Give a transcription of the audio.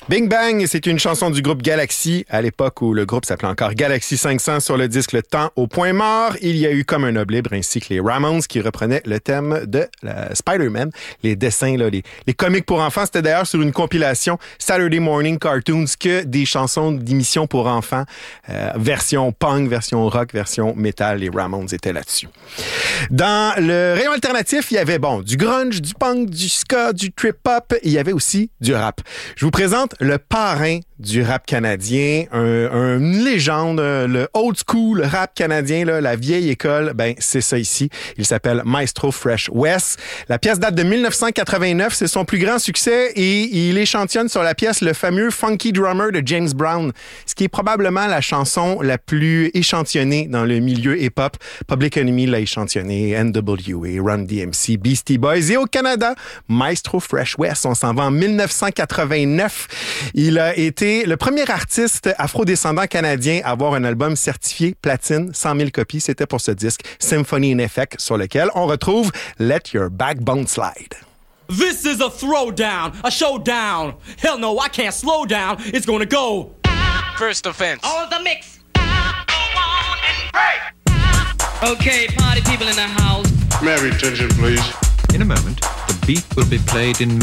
Bing Bang, c'est une chanson du groupe Galaxy, à l'époque où le groupe s'appelait encore Galaxy 500 sur le disque Le Temps au point mort. Il y a eu Comme un homme libre ainsi que les Ramones qui reprenaient le thème de Spider-Man, les dessins, là, les comics pour enfants. C'était d'ailleurs sur une compilation Saturday Morning Cartoons que des chansons d'émissions pour enfants, version punk, version rock, version metal. Les Ramones étaient là-dessus. Dans le rayon alternatif, il y avait du grunge, du punk, du ska, du trip-hop. Il y avait aussi du rap. Je vous présente le parrain du rap canadien, une légende, le old school rap canadien, là, la vieille école, c'est ça ici. Il s'appelle Maestro Fresh Wes. La pièce date de 1989, c'est son plus grand succès et il échantillonne sur la pièce le fameux Funky Drummer de James Brown, ce qui est probablement la chanson la plus échantillonnée dans le milieu hip-hop. Public Enemy l'a échantillonné, NWA, Run DMC, Beastie Boys et au Canada, Maestro Fresh Wes. On s'en va en 1989. Il a été le premier artiste afrodescendant canadien à avoir un album certifié platine, 100 000 copies. C'était pour ce disque Symphony in Effect, sur lequel on retrouve Let Your Backbone Slide. This is a throwdown, a showdown. Hell no, I can't slow down. It's gonna go. First offense. All the mix. Okay, party people in the house. May I have your attention, please? In a moment, the beat will be played in